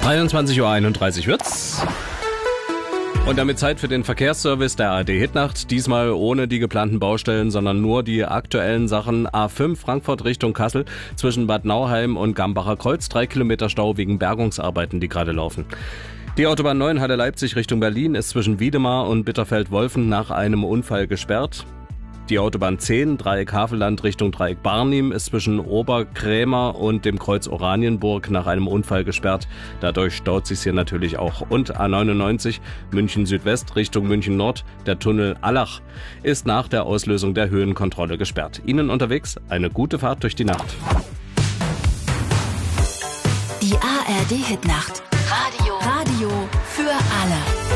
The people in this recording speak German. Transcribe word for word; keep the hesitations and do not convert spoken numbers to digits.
dreiundzwanzig Uhr einunddreißig wird's. Und damit Zeit für den Verkehrsservice der A R D Hitnacht. Diesmal ohne die geplanten Baustellen, sondern nur die aktuellen Sachen. A fünf Frankfurt Richtung Kassel zwischen Bad Nauheim und Gambacher Kreuz. Drei Kilometer Stau wegen Bergungsarbeiten, die gerade laufen. Die Autobahn neun Halle Leipzig Richtung Berlin ist zwischen Wiedemar und Bitterfeld-Wolfen nach einem Unfall gesperrt. Die Autobahn zehn, Dreieck Havelland Richtung Dreieck Barnim ist zwischen Oberkrämer und dem Kreuz Oranienburg nach einem Unfall gesperrt. Dadurch staut sich hier natürlich auch. Und A neunundneunzig München Südwest Richtung München Nord, der Tunnel Allach, ist nach der Auslösung der Höhenkontrolle gesperrt. Ihnen unterwegs eine gute Fahrt durch die Nacht. Die A R D Hitnacht. Radio. Radio für alle.